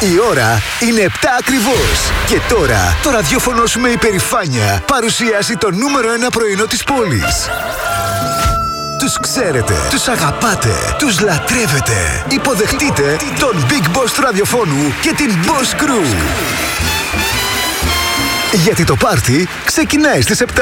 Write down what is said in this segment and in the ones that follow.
Η ώρα είναι 7 ακριβώς. Και τώρα το ραδιόφωνο σου με υπερηφάνεια παρουσιάζει το νούμερο 1 πρωινό της πόλης. Τους ξέρετε, τους αγαπάτε, τους λατρεύετε. Υποδεχτείτε τον Big Boss του ραδιοφώνου και την Boss Crew. Γιατί το πάρτι ξεκινάει στις 7.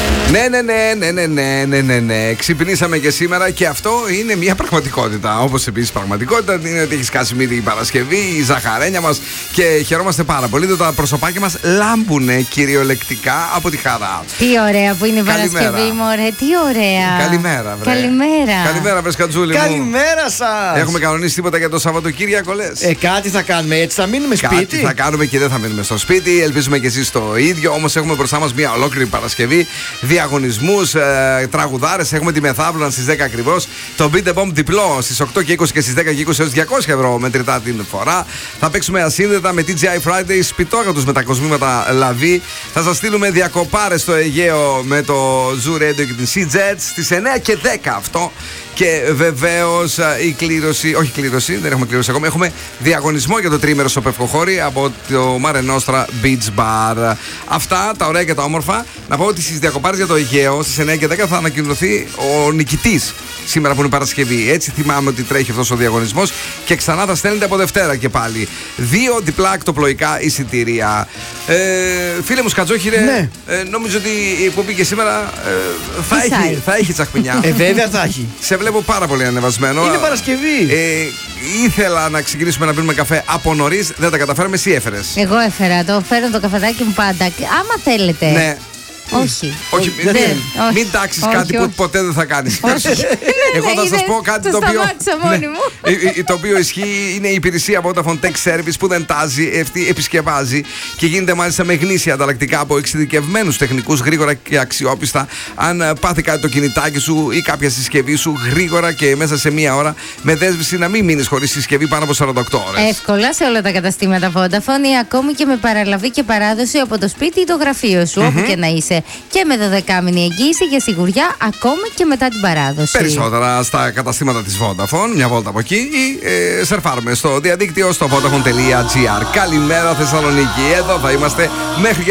Ναι. Ξυπνήσαμε και σήμερα και αυτό είναι μια πραγματικότητα. Όπως επίσης πραγματικότητα είναι ότι έχει σκάσει μύτη η Παρασκευή, η ζαχαρένια μας και χαιρόμαστε πάρα πολύ. Τα προσωπάκια μας λάμπουνε κυριολεκτικά από τη χαρά. Τι ωραία που είναι η Παρασκευή, μωρέ, τι ωραία. Καλημέρα, βρε. Καλημέρα, βρε Σκατζούλη μου. Καλημέρα σας. Έχουμε κανονίσει τίποτα για το Σαββατοκύριακο, λες? Κάτι θα κάνουμε, έτσι θα μείνουμε σπίτι. Κάτι θα κάνουμε και δεν θα μείνουμε στο σπίτι. Ελπίζουμε και εσείς το ίδιο. Όμως έχουμε μπροστά μας μια ολόκληρη Παρασκευή. Διαγωνισμούς, τραγουδάρες. Έχουμε τη μεθαύλωνα στις 10 ακριβώς. Το Beat the Bomb διπλό στις 8 και 20 και στις 10 και 20 έως 200 ευρώ μετρητά την φορά. Θα παίξουμε ασύνδετα με TGI Fridays, σπιτόγατους με τα κοσμήματα λαβή. Θα σας στείλουμε διακοπάρες στο Αιγαίο με το Zoo Radio και την Sea Jets στις 9 και 10 αυτό. Και βεβαίως η κλήρωση, όχι κλήρωση, δεν έχουμε κλήρωση ακόμα. Έχουμε διαγωνισμό για το τρίμερο στο Πευκοχώρι από το Mare Nostra Beach Bar. Αυτά τα ωραία και τα όμορφα. Να πω ότι στις διακοπάρες για το Αιγαίο στις 9 και 10 θα ανακοινωθεί ο νικητής σήμερα που είναι Παρασκευή. Έτσι θυμάμαι ότι τρέχει αυτός ο διαγωνισμός και ξανά θα στέλνετε από Δευτέρα και πάλι. 2 διπλά ακτοπλοϊκά εισιτήρια. Φίλε μου Σκατζόχυρε, ναι. Νομίζω ότι η εκπομπή και σήμερα θα έχει τσαχπινιά. Βέβαια θα έχει. Σε βλέπω πάρα πολύ ανεβασμένο. Είναι Παρασκευή. Ήθελα να ξεκινήσουμε να πίνουμε καφέ από νωρίς. Δεν τα καταφέραμε, εσύ έφερες. Εγώ έφερα, φέρνω το καφεδάκι μου πάντα. Άμα θέλετε. Ναι. Όχι. Μην τάξεις κάτι που ποτέ δεν θα κάνεις. Εγώ θα σας πω κάτι το οποίο ισχύει. Είναι η υπηρεσία Vodafone Tech Service που δεν τάζει, επισκευάζει και γίνεται μάλιστα με γνήσια ανταλλακτικά από εξειδικευμένους τεχνικούς, γρήγορα και αξιόπιστα. Αν πάθει κάτι το κινητάκι σου ή κάποια συσκευή σου, γρήγορα και μέσα σε μία ώρα, με δέσμευση να μην μείνεις χωρίς συσκευή πάνω από 48 ώρες. Εύκολα σε όλα τα καταστήματα Vodafone ή ακόμη και με παραλαβή και παράδοση από το σπίτι ή το γραφείο σου, όπου και να είσαι. Και με 12μηνη εγγύηση για σιγουριά ακόμη και μετά την παράδοση. Περισσότερα στα καταστήματα της Vodafone, μια βόλτα από εκεί, ή σερφάρουμε στο διαδίκτυο στο vodafone.gr. Καλημέρα Θεσσαλονίκη, εδώ θα είμαστε μέχρι και